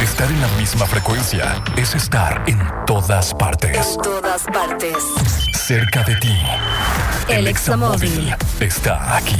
Estar en la misma frecuencia es estar en todas partes. En todas partes. Cerca de ti. El Examóvil está aquí.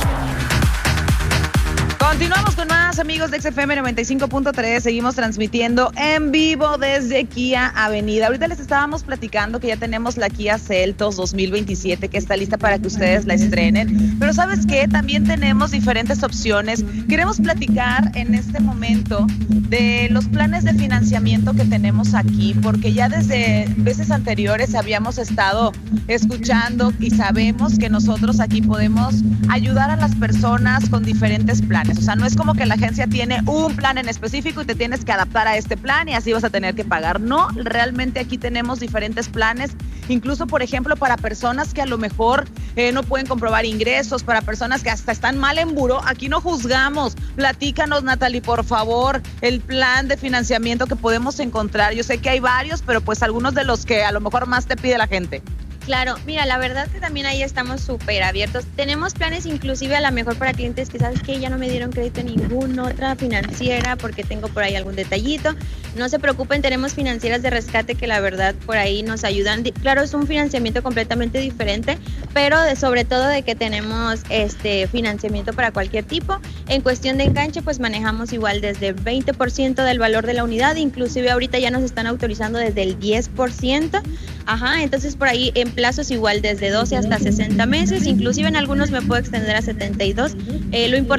Continuamos con más, amigos de XFM 95.3. Seguimos transmitiendo en vivo desde Kia Avenida. Ahorita les estábamos platicando que ya tenemos la Kia Seltos 2027 que está lista para que ustedes la estrenen. Pero ¿sabes qué? También tenemos diferentes opciones. Queremos platicar en este momento de los planes de financiamiento que tenemos aquí, porque ya desde veces anteriores habíamos estado escuchando y sabemos que nosotros aquí podemos ayudar a las personas con diferentes planes. O sea, no es como que la agencia tiene un plan en específico y te tienes que adaptar a este plan y así vas a tener que pagar. No, realmente aquí tenemos diferentes planes, incluso, por ejemplo, para personas que a lo mejor no pueden comprobar ingresos, para personas que hasta están mal en buró. Aquí no juzgamos. Platícanos, Natalie, por favor, el plan de financiamiento que podemos encontrar. Yo sé que hay varios, pero pues algunos de los que a lo mejor más te pide la gente. Claro, mira, la verdad que también ahí estamos súper abiertos. Tenemos planes inclusive a lo mejor para clientes que sabes que ya no me dieron crédito en ninguna otra financiera porque tengo por ahí algún detallito. No se preocupen, tenemos financieras de rescate que la verdad por ahí nos ayudan. Claro, es un financiamiento completamente diferente, pero sobre todo de que tenemos financiamiento para cualquier tipo. En cuestión de enganche, pues manejamos igual desde 20% del valor de la unidad, inclusive ahorita ya nos están autorizando desde el 10%. Ajá, entonces por ahí en plazos igual desde 12 hasta 60 meses, inclusive en algunos me puedo extender a 72. Lo importante